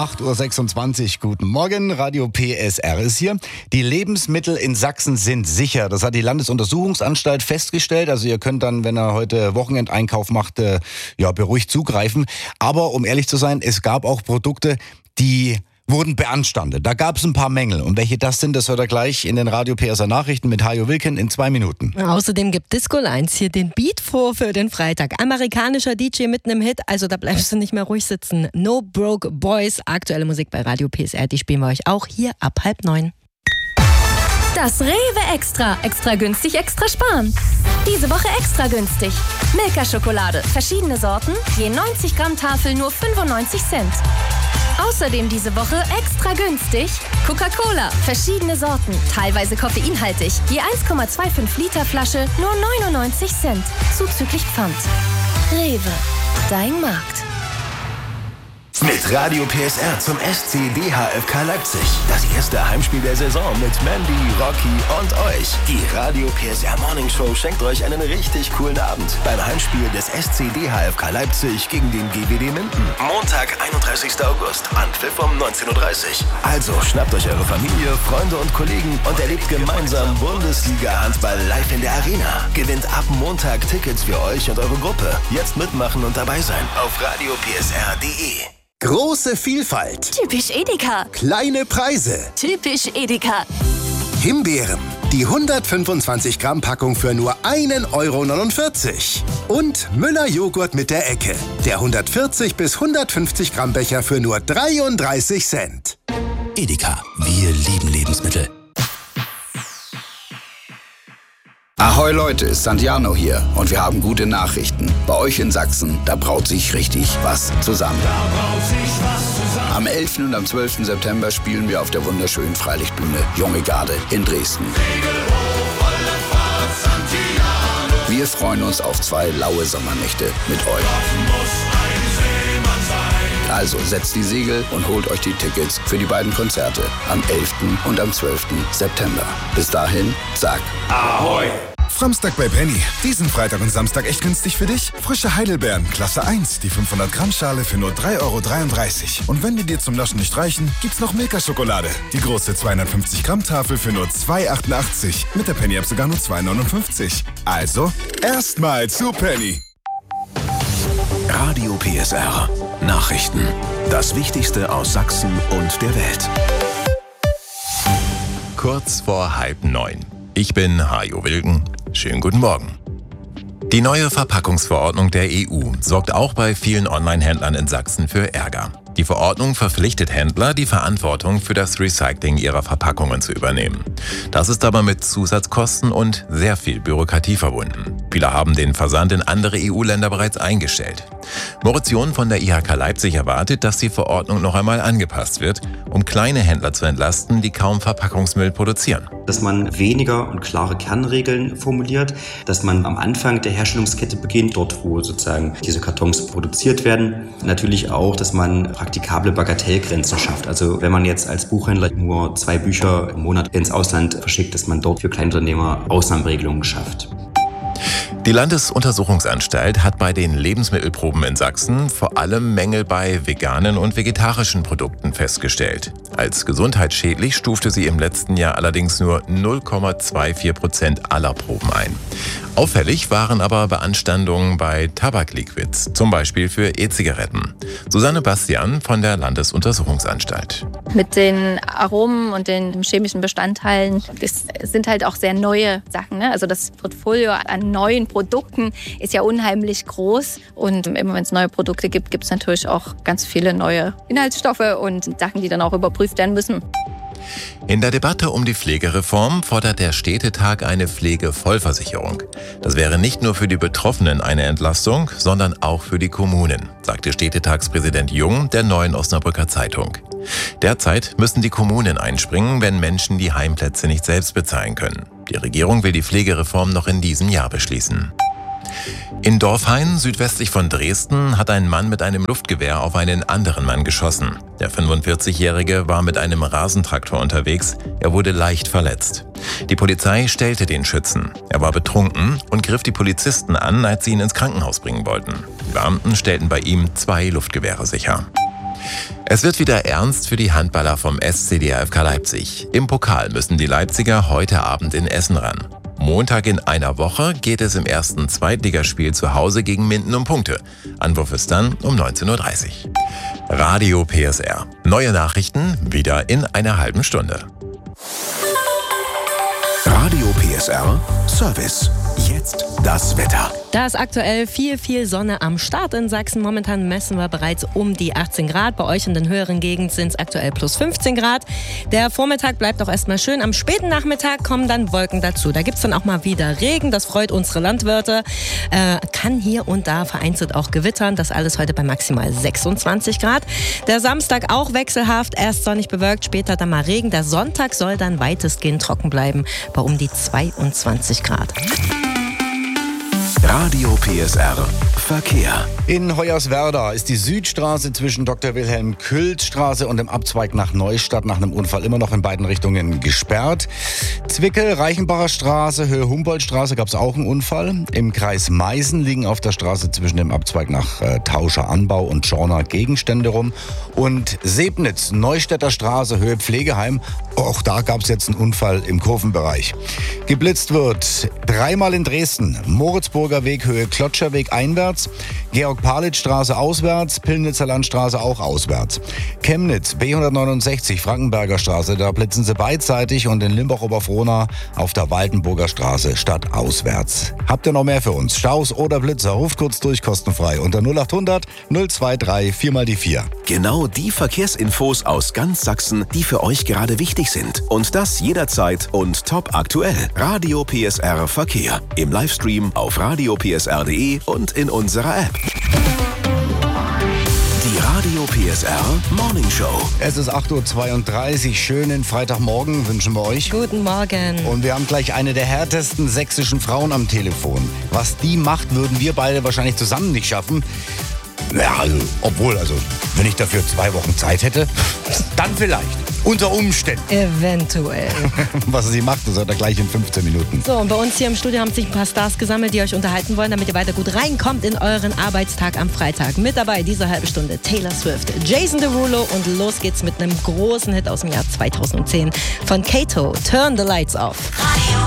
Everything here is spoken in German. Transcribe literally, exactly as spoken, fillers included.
acht Uhr sechsundzwanzig, guten Morgen, Radio P S R ist hier. Die Lebensmittel in Sachsen sind sicher. Das hat die Landesuntersuchungsanstalt festgestellt. Also ihr könnt dann, wenn ihr heute Wochenendeinkauf macht, äh, ja, beruhigt zugreifen. Aber um ehrlich zu sein, es gab auch Produkte, die wurden beanstandet. Da gab es ein paar Mängel. Und welche das sind, das hört ihr gleich in den Radio P S R Nachrichten mit Hajo Wilken in zwei Minuten. Außerdem gibt Disco Lines hier den Beat vor für den Freitag. Amerikanischer D J mit einem Hit, also da bleibst du nicht mehr ruhig sitzen. No Broke Boys, aktuelle Musik bei Radio P S R, die spielen wir euch auch hier ab halb neun. Das Rewe Extra. Extra günstig, extra sparen. Diese Woche extra günstig. Milka-Schokolade. Verschiedene Sorten. Je neunzig Gramm Tafel nur fünfundneunzig Cent. Außerdem diese Woche extra günstig. Coca-Cola. Verschiedene Sorten. Teilweise koffeinhaltig. Je eins Komma fünfundzwanzig Liter Flasche nur neunundneunzig Cent. Zuzüglich Pfand. Rewe. Dein Markt. Mit Radio P S R zum S C D H F K Leipzig. Das erste Heimspiel der Saison mit Mandy, Rocky und euch. Die Radio P S R Morning Show schenkt euch einen richtig coolen Abend beim Heimspiel des S C D H F K Leipzig gegen den G W D Minden. Montag, einunddreißigster August, Anpfiff um neunzehn Uhr dreißig. Also schnappt euch eure Familie, Freunde und Kollegen und erlebt gemeinsam Bundesliga-Handball live in der Arena. Gewinnt ab Montag Tickets für euch und eure Gruppe. Jetzt mitmachen und dabei sein auf radio p s r punkt d e. Große Vielfalt. Typisch Edeka. Kleine Preise. Typisch Edeka. Himbeeren. Die hundertfünfundzwanzig Gramm Packung für nur ein Euro neunundvierzig. Und Müller Joghurt mit der Ecke. Der hundertvierzig bis hundertfünfzig Gramm Becher für nur dreiunddreißig Cent. Edeka. Wir lieben Lebensmittel. Ahoi Leute, Santiano hier und wir haben gute Nachrichten. Bei euch in Sachsen, da braut sich richtig was zusammen. Am elften und am zwölften September spielen wir auf der wunderschönen Freilichtbühne Junge Garde in Dresden. Wir freuen uns auf zwei laue Sommernächte mit euch. Also setzt die Segel und holt euch die Tickets für die beiden Konzerte am elften und am zwölften September. Bis dahin, sag Ahoi! Samstag bei Penny. Diesen Freitag und Samstag echt günstig für dich? Frische Heidelbeeren, Klasse eins, die fünfhundert Gramm Schale für nur drei Euro dreiunddreißig. Und wenn die dir zum Naschen nicht reichen, gibt's noch Milka-Schokolade. Die große zweihundertfünfzig Gramm Tafel für nur zwei Euro achtundachtzig. Mit der Penny-App sogar nur zwei Euro neunundfünfzig. Also, erstmal zu Penny. Radio P S R. Nachrichten. Das Wichtigste aus Sachsen und der Welt. Kurz vor halb neun. Ich bin Hajo Wilken. Schönen guten Morgen. Die neue Verpackungsverordnung der E U sorgt auch bei vielen Online-Händlern in Sachsen für Ärger. Die Verordnung verpflichtet Händler, die Verantwortung für das Recycling ihrer Verpackungen zu übernehmen. Das ist aber mit Zusatzkosten und sehr viel Bürokratie verbunden. Viele haben den Versand in andere E U-Länder bereits eingestellt. Moritz John von der I H K Leipzig erwartet, dass die Verordnung noch einmal angepasst wird, um kleine Händler zu entlasten, die kaum Verpackungsmüll produzieren. Dass man weniger und klare Kernregeln formuliert, dass man am Anfang der Herstellungskette beginnt, dort wo sozusagen diese Kartons produziert werden. Natürlich auch, dass man praktikable Bagatellgrenzen schafft. Also wenn man jetzt als Buchhändler nur zwei Bücher im Monat ins Ausland verschickt, dass man dort für Kleinunternehmer Ausnahmeregelungen schafft. Die Landesuntersuchungsanstalt hat bei den Lebensmittelproben in Sachsen vor allem Mängel bei veganen und vegetarischen Produkten festgestellt. Als gesundheitsschädlich stufte sie im letzten Jahr allerdings nur null Komma vierundzwanzig Prozent aller Proben ein. Auffällig waren aber Beanstandungen bei Tabakliquids, zum Beispiel für E-Zigaretten. Susanne Bastian von der Landesuntersuchungsanstalt. Mit den Aromen und den chemischen Bestandteilen, das sind halt auch sehr neue Sachen, ne? Also das Portfolio an neuen Produkten ist ja unheimlich groß. Und immer wenn es neue Produkte gibt, gibt es natürlich auch ganz viele neue Inhaltsstoffe und Sachen, die dann auch überprüft werden müssen. In der Debatte um die Pflegereform fordert der Städtetag eine Pflegevollversicherung. Das wäre nicht nur für die Betroffenen eine Entlastung, sondern auch für die Kommunen, sagte Städtetagspräsident Jung der Neuen Osnabrücker Zeitung. Derzeit müssen die Kommunen einspringen, wenn Menschen die Heimplätze nicht selbst bezahlen können. Die Regierung will die Pflegereform noch in diesem Jahr beschließen. In Dorfhain, südwestlich von Dresden, hat ein Mann mit einem Luftgewehr auf einen anderen Mann geschossen. Der fünfundvierzigjährige war mit einem Rasentraktor unterwegs. Er wurde leicht verletzt. Die Polizei stellte den Schützen. Er war betrunken und griff die Polizisten an, als sie ihn ins Krankenhaus bringen wollten. Die Beamten stellten bei ihm zwei Luftgewehre sicher. Es wird wieder ernst für die Handballer vom S C D H F K Leipzig. Im Pokal müssen die Leipziger heute Abend in Essen ran. Montag in einer Woche geht es im ersten Zweitligaspiel zu Hause gegen Minden um Punkte. Anwurf ist dann um neunzehn Uhr dreißig. Radio P S R. Neue Nachrichten wieder in einer halben Stunde. Radio P S R Service. Jetzt das Wetter. Da ist aktuell viel, viel Sonne am Start in Sachsen. Momentan messen wir bereits um die achtzehn Grad. Bei euch in den höheren Gegenden sind es aktuell plus fünfzehn Grad. Der Vormittag bleibt auch erstmal schön. Am späten Nachmittag kommen dann Wolken dazu. Da gibt es dann auch mal wieder Regen. Das freut unsere Landwirte. Äh, kann hier und da vereinzelt auch gewittern. Das alles heute bei maximal sechsundzwanzig Grad. Der Samstag auch wechselhaft. Erst sonnig bewölkt, später dann mal Regen. Der Sonntag soll dann weitestgehend trocken bleiben bei um die zweiundzwanzig Grad. Radio P S R Verkehr. In Hoyerswerda ist die Südstraße zwischen Doktor Wilhelm Külz-Straße und dem Abzweig nach Neustadt nach einem Unfall immer noch in beiden Richtungen gesperrt. Zwickel, Reichenbacher Straße, Höhe Humboldtstraße gab es auch einen Unfall. Im Kreis Meißen liegen auf der Straße zwischen dem Abzweig nach äh, Tauscher Anbau und Schorner Gegenstände rum. Und Sebnitz, Neustädter Straße, Höhe Pflegeheim, auch da gab es jetzt einen Unfall im Kurvenbereich. Geblitzt wird dreimal in Dresden, Moritzburger Weg, Höhe Klotscherweg einwärts, Georg-Palitz-Straße auswärts, Pillnitzer Landstraße auch auswärts. Chemnitz, B hundertneunundsechzig, Frankenberger Straße, da blitzen sie beidseitig und in Limbach-Oberfrohna auf der Waldenburger Straße statt auswärts. Habt ihr noch mehr für uns? Staus oder Blitzer? Ruft kurz durch, kostenfrei unter null achthundert null zweiundzwanzig vier mal die vier. Genau die Verkehrsinfos aus ganz Sachsen, die für euch gerade wichtig sind. Und das jederzeit und top aktuell. Radio P S R Verkehr. Im Livestream auf radio p s r punkt d e und in unserer App. Die Radio P S R Morning Show. Es ist acht Uhr zweiunddreißig. Schönen Freitagmorgen wünschen wir euch. Guten Morgen. Und wir haben gleich eine der härtesten sächsischen Frauen am Telefon. Was die macht, würden wir beide wahrscheinlich zusammen nicht schaffen. Ja, also, obwohl, also, wenn ich dafür zwei Wochen Zeit hätte, dann vielleicht. Unter Umständen. Eventuell. Was sie macht, das hört ihr gleich in fünfzehn Minuten. So, und bei uns hier im Studio haben sich ein paar Stars gesammelt, die euch unterhalten wollen, damit ihr weiter gut reinkommt in euren Arbeitstag am Freitag. Mit dabei diese halbe Stunde Taylor Swift, Jason Derulo und los geht's mit einem großen Hit aus dem Jahr zweitausendzehn von Kato, Turn the Lights Off.